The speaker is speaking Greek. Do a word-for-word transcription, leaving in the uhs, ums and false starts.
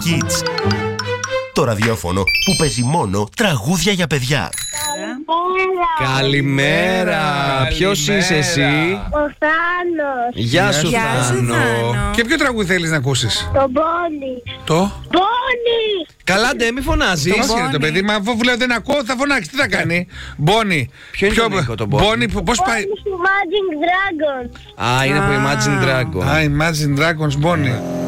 Kids. Το ραδιόφωνο που παίζει μόνο τραγούδια για παιδιά. Καλημέρα. Ποιος είσαι εσύ? Ο Θάνος. Γεια σου, Γεια σου, Θάνο. Θάνο. Και ποιο τραγούδι θέλεις να ακούσεις? Το Μπόνι. Το? Μπόνι. Καλά, ντε, μη φωνάζεις. Το είναι το παιδί, μα αφού λέω δεν ακούω θα φωνάξει, τι θα κάνει? Μπόνι. Ποιο είναι το Νίκο, το Μπόνι? Μπόνι, πώς πάει? Μπόνι του Magic Dragon. Α, είναι από Imagine Dragon. Α, Imagine Dragons, Μπόνι.